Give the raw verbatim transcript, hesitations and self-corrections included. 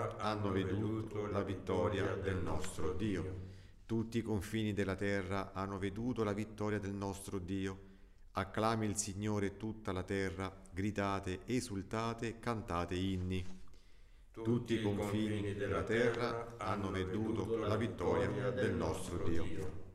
terra hanno veduto la vittoria del nostro Dio. Tutti i confini della terra hanno veduto la vittoria del nostro Dio. Acclami il Signore tutta la terra, gritate, esultate, cantate inni. Tutti i confini della terra hanno veduto la vittoria del nostro Dio.